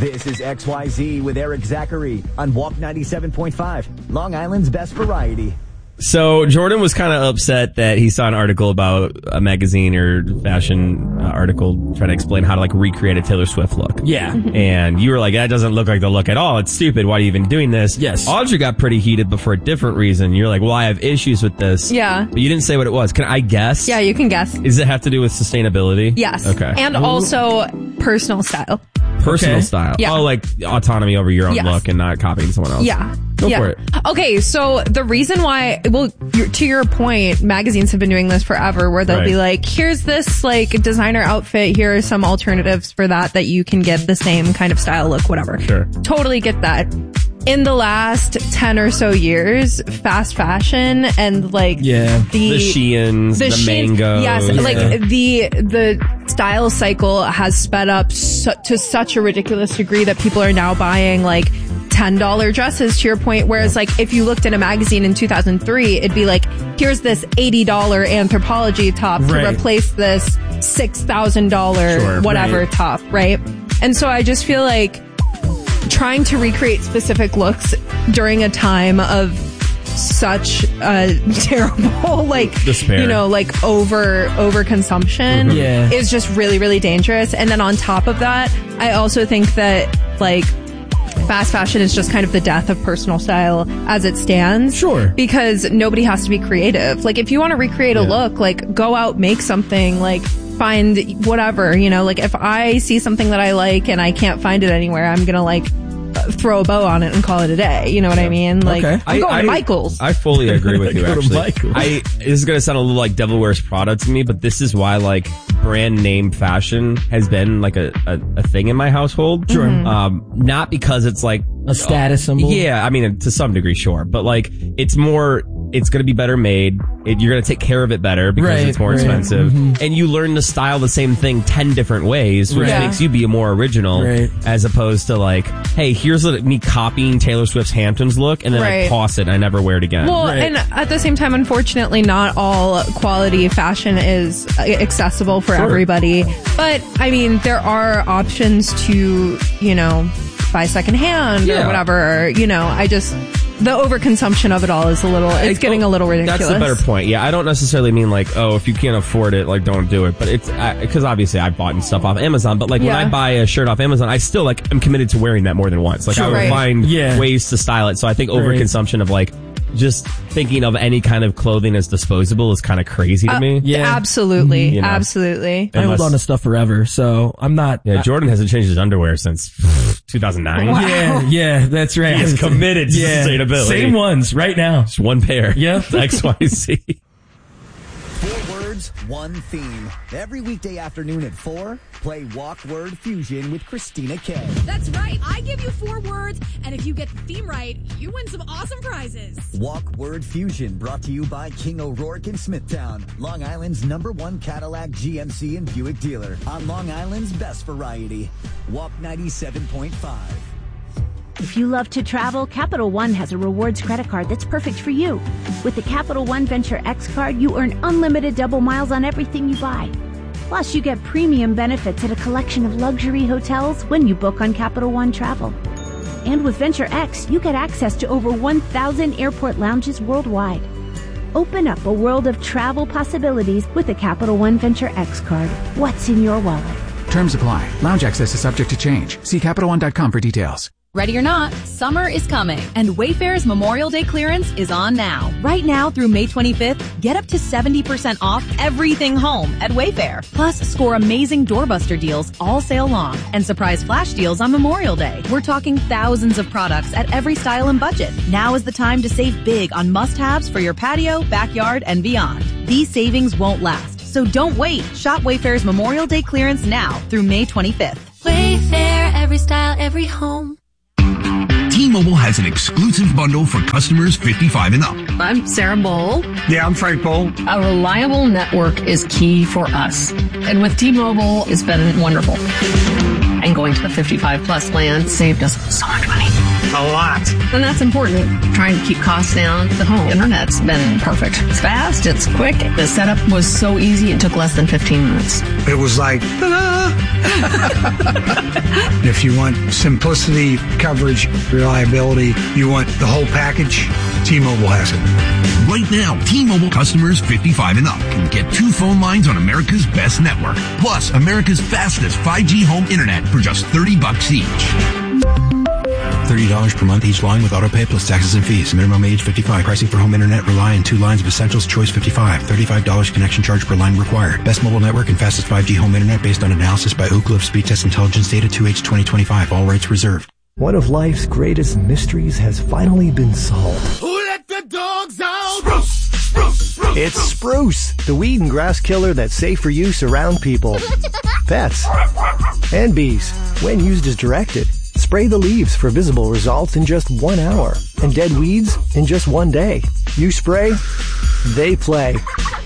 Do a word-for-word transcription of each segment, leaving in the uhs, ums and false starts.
This is X Y Z with Eric Zachary on Walk ninety-seven point five, Long Island's best variety. So Jordan was kind of upset that he saw an article about a magazine or fashion uh, article trying to explain how to like recreate a Taylor Swift look. Yeah. And you were like, that doesn't look like the look at all. It's stupid. Why are you even doing this? Yes. Audrey got pretty heated, but for a different reason. You're like, well, I have issues with this. Yeah. But you didn't say what it was. Can I guess? Yeah, you can guess. Does it have to do with sustainability? Yes. Okay. And also personal style. Personal Okay. style. Yeah. Oh, like autonomy over your own Yes. look and not copying someone else. Yeah. Go yeah. for it. Okay, so the reason why, well, you're, to your point, magazines have been doing this forever where they'll Right. be like, here's this like designer outfit, here are some alternatives for that, that you can get the same kind of style, look, whatever. Sure. Totally get that. In the last ten or so years, fast fashion and like Yeah. the, The Sheins, the Sheins- Mango. Yes, Yeah. like the the style cycle has sped up su- to such a ridiculous degree that people are now buying like ten dollar dresses, to your point, whereas like if you looked at a magazine in two thousand three, it'd be like, here's this eighty dollar Anthropologie top to Right. replace this six thousand dollars Sure, whatever right. top, right? And so I just feel like trying to recreate specific looks during a time of such uh terrible like Despair. you know like over over consumption Mhm. Yeah. is just really really dangerous. And then on top of that, I also think that like fast fashion is just kind of the death of personal style as it stands. Sure. Because nobody has to be creative. Like if you want to recreate a Yeah. look, like go out, make something, like find whatever, you know, like if I see something that I like and I can't find it anywhere, I'm gonna like throw a bow on it and call it a day. You know what I mean? Like Okay. I'm going to Michael's. I fully agree with you, Go to actually. Michael's. I, this is going to sound a little like Devil Wears Prada to me, but this is why, like, brand name fashion has been, like, a, a, a thing in my household. Sure. Mm-hmm. Um, not because it's, like... A status symbol? Yeah, I mean, to some degree, sure. But, like, it's more... It's going to be better made. It, you're going to take care of it better because Right, it's more right. expensive. Mhm. And you learn to style the same thing ten different ways, which Right. makes you be more original Right. as opposed to, like, hey, here's a, me copying Taylor Swift's Hamptons look and then I Right. toss it and I never wear it again. Well, Right. and at the same time, unfortunately, not all quality fashion is accessible for Sure. everybody. But, I mean, there are options to, you know, buy secondhand Yeah. or whatever. Or, you know, I just... The overconsumption of it all is a little, it's I- getting a little ridiculous. That's the better point. Yeah, I don't necessarily mean like, oh, if you can't afford it, like, don't do it. But it's, because obviously I've bought stuff off Amazon, but like when Yeah. I buy a shirt off Amazon, I still like, am committed to wearing that more than once. Like I Sure. will Right. find Yeah. ways to style it. So I think overconsumption of like, just thinking of any kind of clothing as disposable is kind of crazy to Uh, me. Yeah. Absolutely. You know. Absolutely. I hold Unless- on to stuff forever, so I'm not. Yeah, Jordan hasn't changed his underwear since two thousand nine. Yeah, yeah, that's right. He is committed to yeah. sustainability. Same ones right now. Just one pair. Yeah. X Y Z. Four words, one theme. Every weekday afternoon at four, play Walk Word Fusion with Christina K. That's right. I give you four words, and if you get the theme right, you win some awesome prizes. Walk Word Fusion brought to you by King O'Rourke in Smithtown, Long Island's number one Cadillac, G M C, and Buick dealer on Long Island's best variety. Walk ninety-seven point five. If you love to travel, Capital One has a rewards credit card that's perfect for you. With the Capital One Venture X card, you earn unlimited double miles on everything you buy. Plus, you get premium benefits at a collection of luxury hotels when you book on Capital One Travel. And with Venture X, you get access to over one thousand airport lounges worldwide. Open up a world of travel possibilities with the Capital One Venture X card. What's in your wallet? Terms apply. Lounge access is subject to change. See Capital One dot com for details. Ready or not, summer is coming, and Wayfair's Memorial Day clearance is on now. Right now through May twenty-fifth, get up to seventy percent off everything home at Wayfair. Plus, score amazing doorbuster deals all sale long and surprise flash deals on Memorial Day. We're talking thousands of products at every style and budget. Now is the time to save big on must-haves for your patio, backyard, and beyond. These savings won't last, so don't wait. Shop Wayfair's Memorial Day clearance now through May twenty-fifth. Wayfair, every style, every home. T-Mobile has an exclusive bundle for customers fifty-five and up. I'm Sarah Bowl. Yeah, I'm Frank Bowl. A reliable network is key for us. And with T-Mobile, it's been wonderful. And going to the fifty-five plus plan saved us so much money. A lot. And that's important. Trying to keep costs down. The home internet's been perfect. It's fast, it's quick. The setup was so easy, it took less than fifteen minutes. It was like, ta-da! If you want simplicity, coverage, reliability, you want the whole package, T-Mobile has it. Right now, T-Mobile customers fifty-five and up can get two phone lines on America's best network, plus America's fastest five G home internet for just thirty bucks each. thirty dollars per month each line with autopay plus taxes and fees. Minimum age fifty-five. Pricing for home internet rely on two lines of Essentials Choice fifty-five. thirty-five dollars connection charge per line required. Best mobile network and fastest five G home internet based on analysis by Ookla of Speed Test Intelligence data two H twenty twenty-five. All rates reserved. One of life's greatest mysteries has finally been solved. Who let the dogs out? Spruce, spruce, spruce. It's Spruce, the weed and grass killer that's safe for use around people, pets, and bees when used as directed. Spray the leaves for visible results in just one hour and dead weeds in just one day. You spray, they play.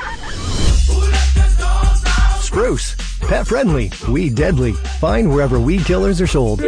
Spruce, pet friendly, weed deadly. Find wherever weed killers are sold.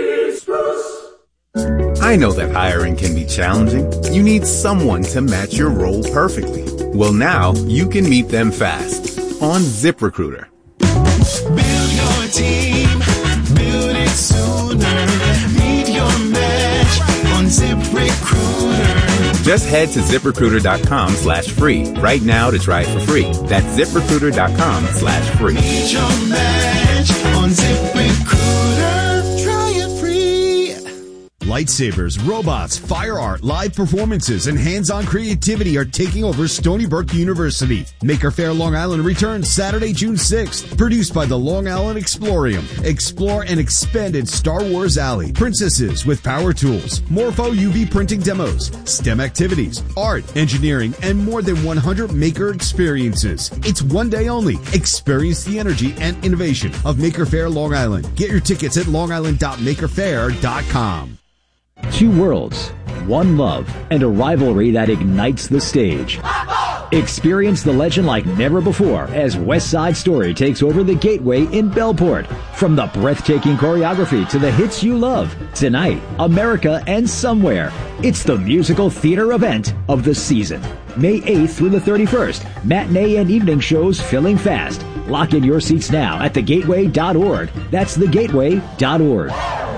I know that hiring can be challenging. You need someone to match your role perfectly. Well, now you can meet them fast on ZipRecruiter. Build your team, build it sooner. Meet your match on ZipRecruiter. Just head to ZipRecruiter.com slash free right now to try it for free. That's ZipRecruiter.com slash free. Meet your match on ZipRecruiter. Try it free. Lightsabers, robots, fire art, live performances, and hands-on creativity are taking over Stony Brook University. Maker Faire Long Island returns Saturday, June sixth. Produced by the Long Island Explorium. Explore an expanded Star Wars alley. Princesses with power tools. Morpho U V printing demos. STEM activities. Art, engineering, and more than one hundred maker experiences. It's one day only. Experience the energy and innovation of Maker Faire Long Island. Get your tickets at long island dot maker faire dot com. Two worlds, one love, and a rivalry that ignites the stage. Experience the legend like never before as West Side Story takes over the Gateway in Bellport. From the breathtaking choreography to the hits you love, tonight, America and Somewhere. It's the musical theater event of the season. May eighth through the thirty-first. Matinee and evening shows filling fast. Lock in your seats now at the gateway dot org. That's the gateway dot org.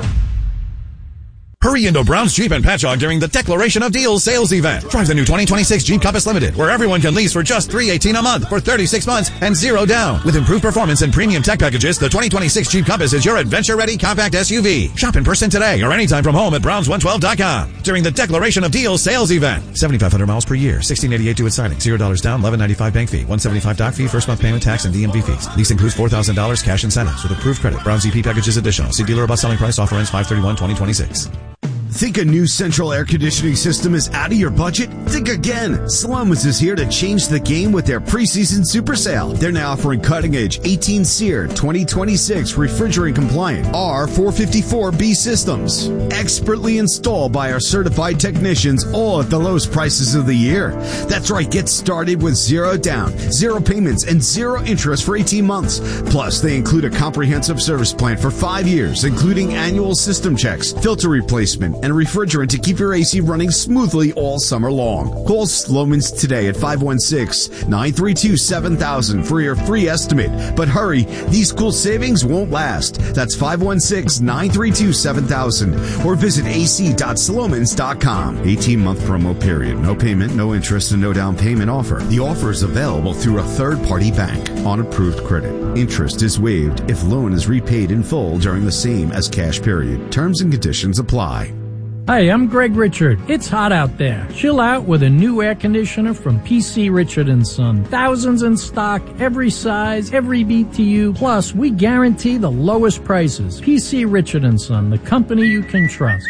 Hurry into Brown's Jeep and Patchogue during the Declaration of Deals sales event. Drive the new twenty twenty-six Jeep Compass Limited, where everyone can lease for just three hundred eighteen dollars a month for thirty-six months and zero down. With improved performance and premium tech packages, the twenty twenty-six Jeep Compass is your adventure-ready compact S U V. Shop in person today or anytime from home at browns one twelve dot com during the Declaration of Deals sales event. seventy-five hundred miles per year, sixteen eighty-eight due at signing, zero dollars down, eleven ninety-five bank fee, one seventy-five doc fee, first month payment, tax, and D M V fees. Lease includes four thousand dollars cash incentives with approved credit. Brown's E P packages additional. See dealer about selling price. Offer ends five thirty-one twenty twenty-six. Think a new central air conditioning system is out of your budget? Think again. Slomis is here to change the game with their preseason super sale. They're now offering cutting-edge eighteen SEER twenty twenty-six refrigerant compliant R four fifty-four B systems. Expertly installed by our certified technicians, all at the lowest prices of the year. That's right, get started with zero down, zero payments, and zero interest for eighteen months. Plus, they include a comprehensive service plan for five years, including annual system checks, filter replacement, and refrigerant to keep your A C running smoothly all summer long. Call Slomin's today at five one six, nine three two, seven thousand for your free estimate. But hurry, these cool savings won't last. That's five one six, nine three two, seven thousand or visit a c dot slomans dot com. eighteen-month promo period. No payment, no interest, and no down payment offer. The offer is available through a third-party bank on approved credit. Interest is waived if loan is repaid in full during the same as cash period. Terms and conditions apply. Hi, I'm Greg Richard. It's hot out there. Chill out with a new air conditioner from P C Richard and Son. Thousands in stock, every size, every B T U. Plus, we guarantee the lowest prices. P C Richard and Son, the company you can trust.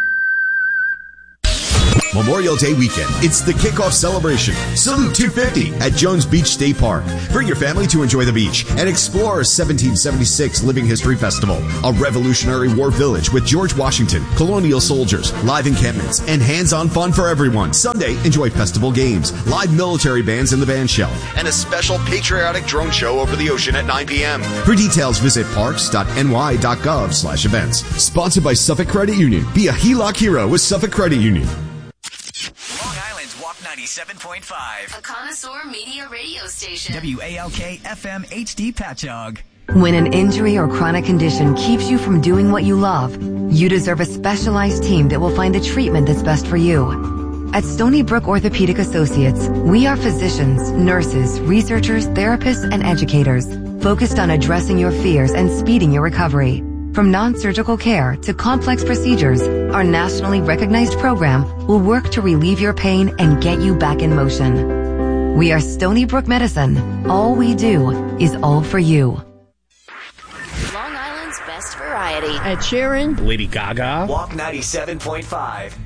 Memorial Day weekend, it's the kickoff celebration. Salute two fifty at Jones Beach State Park. Bring your family to enjoy the beach and explore seventeen seventy-six Living History Festival, a Revolutionary War village with George Washington, colonial soldiers, live encampments, and hands-on fun for everyone. Sunday, enjoy festival games, live military bands in the band shell, and a special patriotic drone show over the ocean at nine p.m. For details, visit parks dot n y dot gov slash events. Sponsored by Suffolk Credit Union. Be a H E L O C hero with Suffolk Credit Union. ninety-seven point five. A connoisseur media radio station. W A L K F M H D Patchogue. When an injury or chronic condition keeps you from doing what you love, you deserve a specialized team that will find the treatment that's best for you. At Stony Brook Orthopedic Associates, we are physicians, nurses, researchers, therapists, and educators focused on addressing your fears and speeding your recovery. From non-surgical care to complex procedures, our nationally recognized program will work to relieve your pain and get you back in motion. We are Stony Brook Medicine. All we do is all for you. Long Island's best variety. Ed Sheeran. Lady Gaga. Walk ninety-seven point five.